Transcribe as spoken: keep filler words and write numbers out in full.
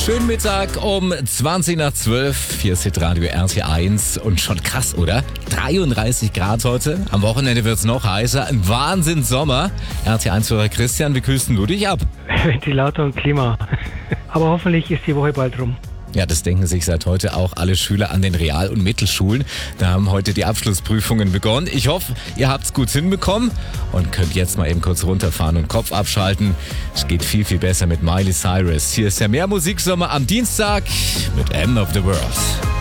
Schönen Mittag um zwanzig nach zwölf. Hier ist Hitradio R T eins und schon krass, oder? dreiunddreißig Grad heute. Am Wochenende wird es noch heißer. Ein Wahnsinn Sommer. R T eins-Hörer Christian, wie kühlst du dich ab? Ventilator und Klima. Aber hoffentlich ist die Woche bald rum. Ja, das denken sich seit heute auch alle Schüler an den Real- und Mittelschulen. Da haben heute die Abschlussprüfungen begonnen. Ich hoffe, ihr habt's gut hinbekommen und könnt jetzt mal eben kurz runterfahren und Kopf abschalten. Es geht viel, viel besser mit Miley Cyrus. Hier ist der Mehr Musiksommer am Dienstag mit End of the World.